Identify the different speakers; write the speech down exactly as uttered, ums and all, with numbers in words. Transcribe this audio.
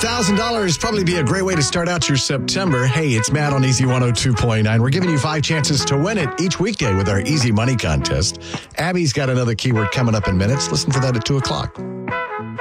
Speaker 1: thousand dollars probably be a great way to start out your September. Hey, it's Matt on Easy one oh two point nine. We're giving you five chances to win it each weekday with our Easy Money contest. Abby's got another keyword coming up in minutes. Listen for that at two o'clock.